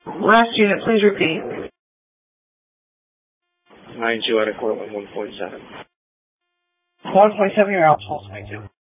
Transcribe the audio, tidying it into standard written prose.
Last unit, please repeat. 92 at a Cortland 147. 147, you're out, pulse 92.